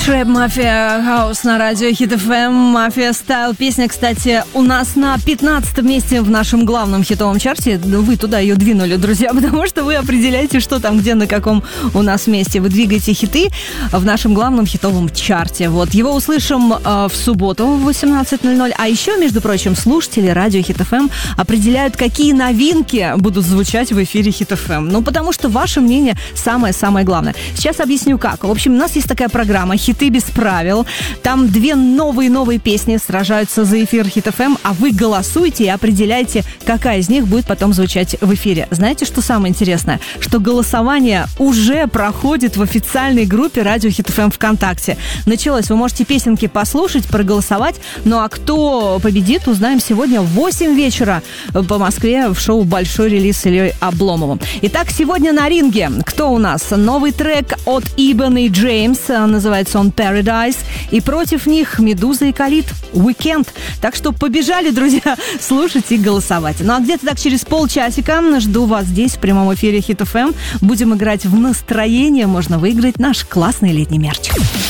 Трэп Мафия Хаус на радио Хит ФМ. Мафия Стайл. Песня, кстати, у нас на 15-м месте в нашем главном хитовом чарте. Вы туда ее двинули, друзья, потому что вы определяете, что там, где, на каком у нас месте. Вы двигаете хиты в нашем главном хитовом чарте. Вот. Его услышим в субботу в 18:00. А еще, между прочим, слушатели радио Хит ФМ определяют, какие новинки будут звучать в эфире Хит ФМ. Ну, потому что ваше мнение самое-самое главное. Сейчас объясню как. В общем, у нас есть такая программа «Хиты без правил». Там две новые песни сражаются за эфир Хит ФМ, а вы голосуете и определяете, какая из них будет потом звучать в эфире. Знаете, что самое интересное? Что голосование уже проходит в официальной группе радио Хит ФМ ВКонтакте. Началось. Вы можете песенки послушать, проголосовать. Ну а кто победит, узнаем сегодня в 8 вечера по Москве в шоу «Большой релиз» с Ильей Обломовым. Итак, сегодня на ринге кто у нас? Новый трек от Ибн и Джеймс, называется он «Paradise», и против них Медуза и Калид «Weekend». Так что побежали, друзья, слушать и голосовать. Ну а где-то так через полчасика жду вас здесь в прямом эфире Хит ФМ. Будем играть в настроение, можно выиграть наш классный летний мерч.